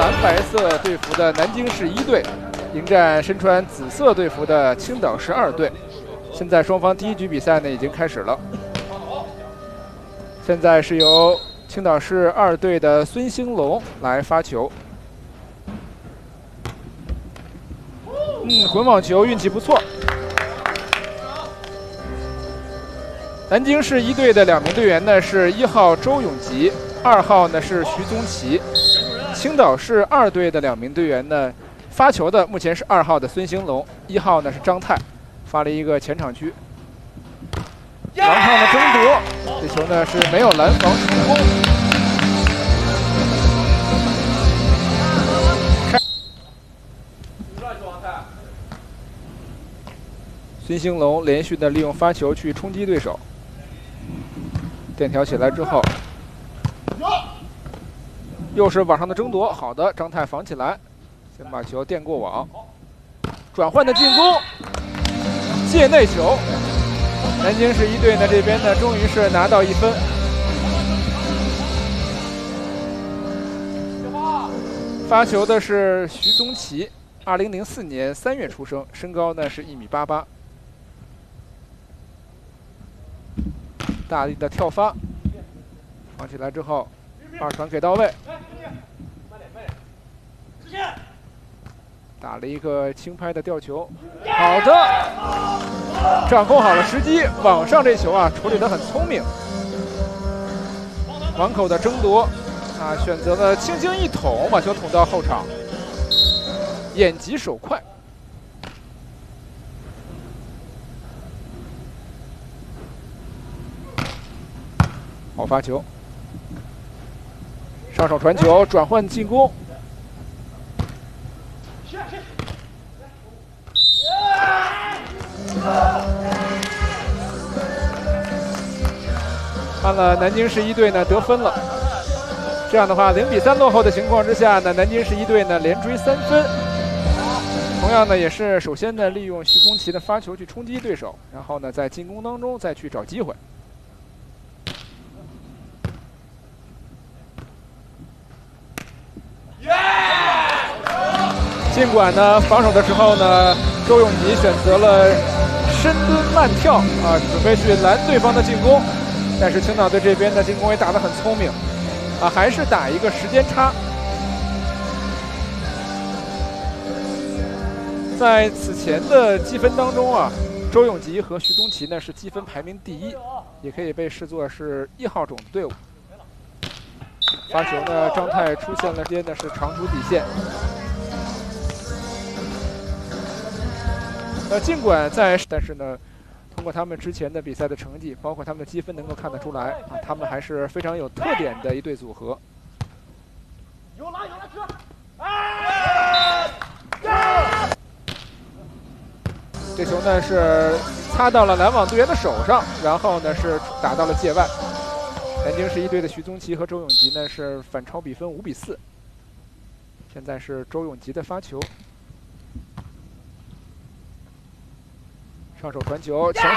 蓝白色队服的南京市1队迎战身穿紫色队服的青岛市2队。现在双方第一局比赛呢已经开始了。现在是由青岛市2队的孙兴龙来发球。混网球运气不错。南京市1队的2名队员呢是1号周永吉，2号呢是徐宗奇。青岛市2队的2名队员呢，发球的目前是2号的孙兴龙，1号呢是张泰，发了一个前场区。王胖的争夺，这球呢是没有拦防成功。孙兴龙连续的利用发球去冲击对手，垫挑起来之后，又是网上的争夺，好的，张泰防起来，先把球垫过网，转换的进攻，界内球。南京市1队呢这边呢终于是拿到1分。发球的是徐宗奇，2004年3月出生，身高呢是1.88米。大力的跳发，放起来之后，2传给到位，打了一个轻拍的吊球，好的，掌控好了时机，网上这球啊处理得很聪明。网口的争夺啊，选择了轻轻一捅，把球捅到后场，眼疾手快。好发球，上手传球，转换进攻。看了南京市1队呢得分了，这样的话0比3落后的情况之下呢，南京市1队呢连追3分。同样呢也是首先呢利用徐宗奇的发球去冲击对手，然后呢在进攻当中再去找机会。尽管呢防守的时候呢，周永吉选择了深蹲慢跳啊，准备去拦对方的进攻，但是青岛队这边的进攻也打得很聪明啊，还是打一个时间差。在此前的积分当中啊，周永吉和徐宗奇呢是积分排名第1，也可以被视作是1号种子队伍。发球呢，张泰出现了边的是长出底线。尽管但是呢，通过他们之前的比赛的成绩，包括他们的积分，能够看得出来啊，他们还是非常有特点的一对组合。有了这球呢是擦到了拦网队员的手上，然后呢是打到了界外。南京市1队的徐宗奇和周永吉呢是反超比分5比4。现在是周永吉的发球。上手传球，强